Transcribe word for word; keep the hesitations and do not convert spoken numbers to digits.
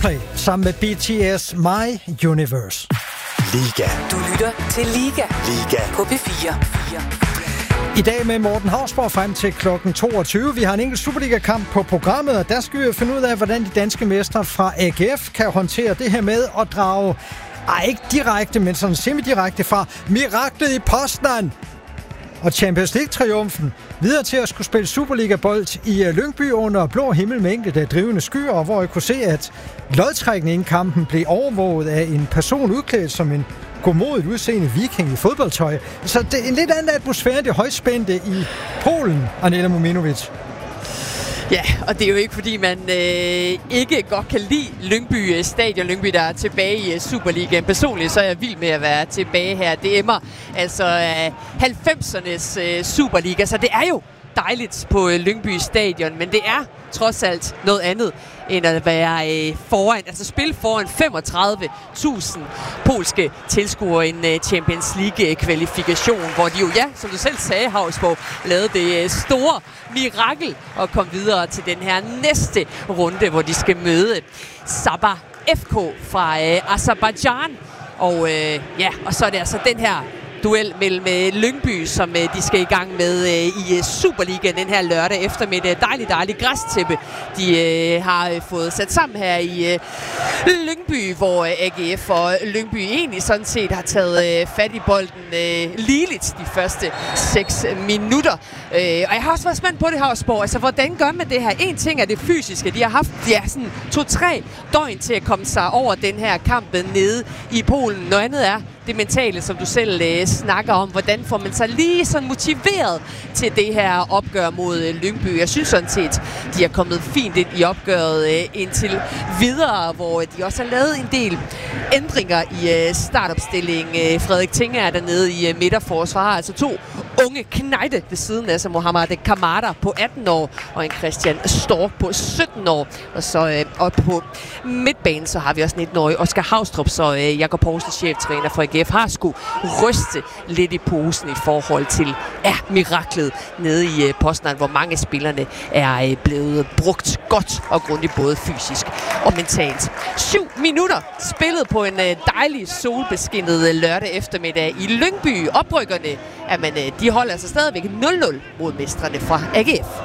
Coldplay sammen med B T S My Universe. Liga. Du lytter til Liga. Liga. På P fire. I dag med Morten Hausborg frem til klokken toogtyve. Vi har en enkelt Superliga-kamp på programmet, og der skal vi finde ud af, hvordan de danske mestre fra A G F kan håndtere det her med at drage, ej, ikke direkte, men sådan semi-direkte fra miraklet i Poznan og Champions League-triumfen videre til at skulle spille Superliga-bold i Lyngby under blå himmel med enkelte drivende skyer, hvor jeg kunne se, at lodtrækningen i kampen blev overvåget af en person udklædt som en godmodigt udseende viking i fodboldtøj. Så det er en lidt anden atmosfære end det højspændte i Polen, Anela Mominovic. Ja, og det er jo ikke, fordi man øh, ikke godt kan lide Lyngby Stadion. Lyngby, der er tilbage i Superligaen. Personligt så er jeg vild med at være tilbage her. Det emmer altså øh, halvfemsernes øh, Superliga, så det er jo dejligt på øh, Lyngby Stadion, men det er trods alt noget andet end at være øh, foran, altså spille foran femogtredive tusind polske tilskuere i en øh, Champions League-kvalifikation, hvor de jo, ja, som du selv sagde, Hausborg, lavede det øh, store mirakel at komme videre til den her næste runde, hvor de skal møde Sabah F K fra øh, Aserbajdsjan. Og øh, ja, og så er det altså den her duel mellem øh, Lyngby, som øh, de skal i gang med øh, i øh, Superligaen den her lørdag eftermiddag. Dejligt, dejligt græstæppe, de øh, har øh, fået sat sammen her i øh, Lyngby, hvor øh, A G F og Lyngby egentlig sådan set har taget øh, fat i bolden øh, ligeligt de første seks minutter. Øh, og jeg har også været spændt på det her spor. Altså, hvordan gør man det her? En ting er det fysiske. De har haft ja, sådan to-tre døgn til at komme sig over den her kamp nede i Polen. Noget andet er det mentale, som du selv øh, snakker om. Hvordan får man sig lige sådan motiveret til det her opgør mod øh, Lyngby? Jeg synes sådan set, de er kommet fint ind i opgøret øh, indtil videre, hvor de også har lavet en del ændringer i øh, startopstilling. Øh, Frederik Tinge er dernede i øh, midterforsvar. Altså to unge knejte ved siden af, som Mohamed Kamada på atten år og en Christian Stork på sytten år. Og så øh, og på midtbanen, så har vi også nitten-årige Oscar Haustrup, så øh, Jakob Poulsen, cheftræner for A G F, har skulle ryste lidt i posen i forhold til ja, miraklet nede i øh, Poznan, hvor mange af spillerne er øh, blevet brugt godt og grundigt, både fysisk og mentalt. Syv minutter spillet på en øh, dejlig solbeskinnet øh, lørdag eftermiddag i Lyngby. Oprykkerne, at man, øh, de holder sig stadigvæk nul nul mod mestrene fra A G F.